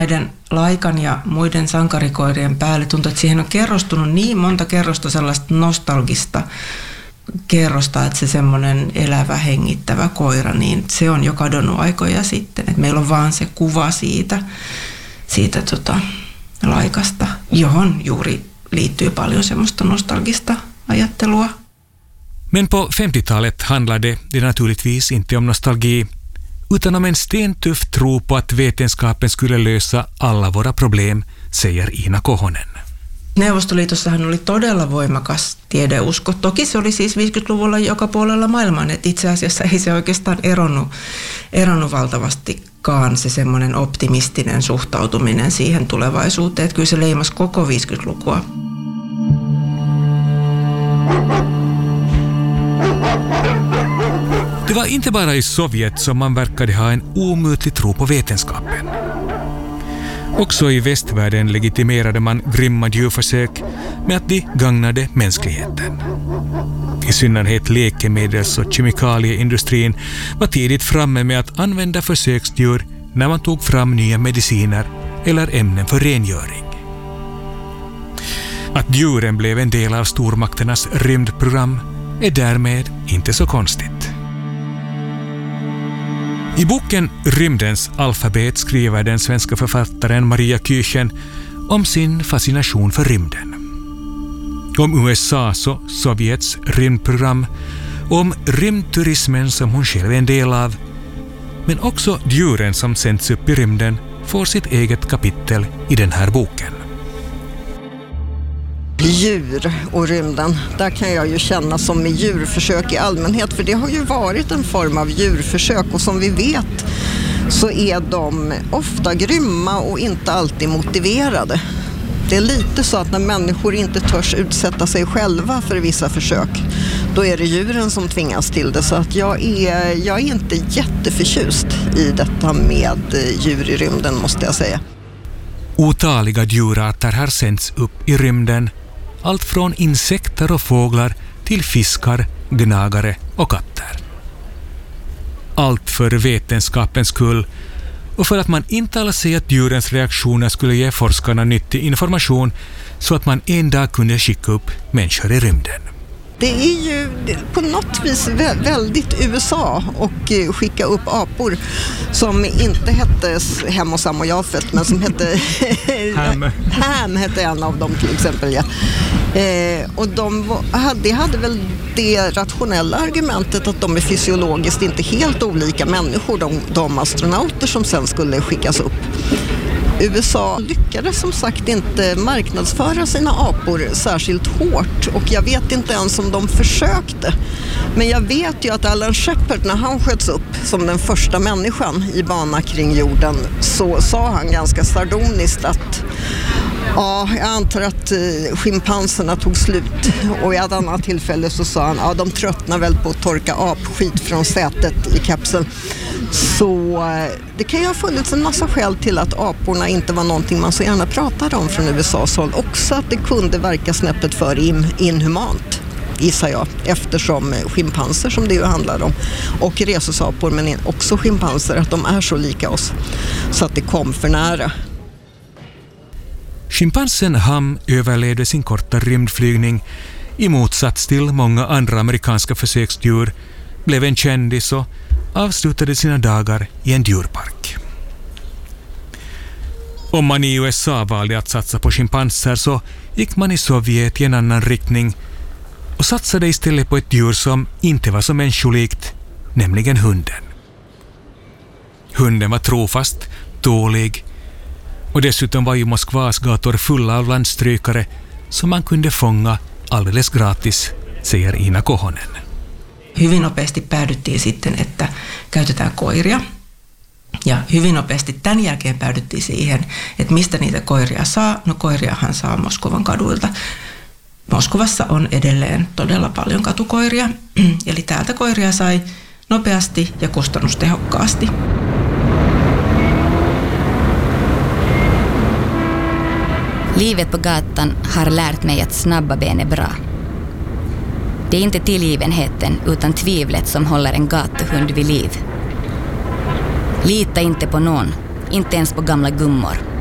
Näiden Laikan ja muiden sankarikoirien päälle tuntuu, että siihen on kerrostunut niin monta kerrosta sellaista nostalgista kerrosta, että se semmoinen elävä, hengittävä koira, niin se on jo kadonnut aikoja sitten. Että meillä on vaan se kuva siitä Laikasta, johon juuri liittyy paljon semmoista nostalgista ajattelua. Men på 50-talet handlade det naturligtvis inte om nostalgi, utan om en stentuff tro på att vetenskapen skulle lösa alla våra problem, säger Iina Kohonen. Neuvostoliitossahan oli todella voimakas tiedeusko. Toki se oli siis 50-luvulla joka puolella maailman, että itse asiassa ei se oikeastaan eronnut valtavastikaan se semmoinen optimistinen suhtautuminen siihen tulevaisuuteen, että kyllä se leimasi koko 50-lukua. Det var inte bara i Sovjet som man verkade ha en omutlig tro på vetenskapen. Också i västvärlden legitimerade man grymma djurförsök med att de gagnade mänskligheten. I synnerhet läkemedels- och kemikalieindustrin var tidigt framme med att använda försöksdjur när man tog fram nya mediciner eller ämnen för rengöring. Att djuren blev en del av stormakternas rymdprogram är därmed inte så konstigt. I boken Rymdens alfabet skriver den svenska författaren Maria Küchen om sin fascination för rymden. Om USAs och Sovjets rymdprogram, om rymdturismen som hon själv är en del av, men också djuren som sänds upp i rymden får sitt eget kapitel i den här boken. Djur och rymden, där kan jag ju känna som med djurförsök i allmänhet, för det har ju varit en form av djurförsök och som vi vet så är de ofta grymma och inte alltid motiverade. Det är lite så att när människor inte törs utsätta sig själva för vissa försök, då är det djuren som tvingas till det. Så att jag är inte jätteförtjust i detta med djur i rymden, måste jag säga. Otaliga djurarter har sänts upp i rymden, allt från insekter och fåglar till fiskar, gnagare och katter. Allt för vetenskapens skull och för att man inte alls säger att djurens reaktioner skulle ge forskarna nyttig information så att man en dag kunde skicka upp människor i rymden. Det är ju på något vis väldigt USA och skicka upp apor som inte hette Hem och Sam och Jafet, men som hette Ham hette en av dem till exempel. Ja. Och det hade väl det rationella argumentet att de är fysiologiskt inte helt olika människor, de astronauter som sen skulle skickas upp. USA lyckades som sagt inte marknadsföra sina apor särskilt hårt, och jag vet inte ens om de försökte. Men jag vet ju att Alan Shepard, när han sköts upp som den första människan i bana kring jorden, så sa han ganska sardoniskt att ja, jag antar att schimpanserna tog slut, och i ett annat tillfälle så sa han ja, de tröttnar väl på att torka apskit från sätet i kapseln. Så det kan ju ha funnits en massa skäl till att aporna inte var någonting man så gärna pratade om från USAs håll. Också att det kunde verka snäppet för inhumant, gissar jag, eftersom schimpanser, som det ju handlar om, och rhesusapor, men också schimpanser, att de är så lika oss så att det kom för nära. Schimpansen Ham överlevde sin korta rymdflygning i motsats till många andra amerikanska försöksdjur, blev en kändis och avslutade sina dagar i en djurpark. Om man i USA valde att satsa på schimpanser så gick man i Sovjet i en annan riktning och satsade istället på ett djur som inte var så människolikt, nämligen hunden. Hunden var trofast, tålig, och dessutom var ju Moskvas gator fulla av landstrykare som man kunde fånga alldeles gratis, säger Iina Kohonen. Hyvin nopeasti päädyttiin sitten, että käytetään koiria. Ja hyvin nopeasti tämän jälkeen päädyttiin siihen, että mistä niitä koiria saa. No koiriahan saa Moskovan kaduilta. Moskovassa on edelleen todella paljon katukoiria. Eli täältä koiria sai nopeasti ja kustannustehokkaasti. Livet på gatan har lärt mig att snabba ben är bra. Det är inte tillgivenheten utan tvivlet som håller en gatuhund vid liv. Lita inte på någon, inte ens på gamla gummor.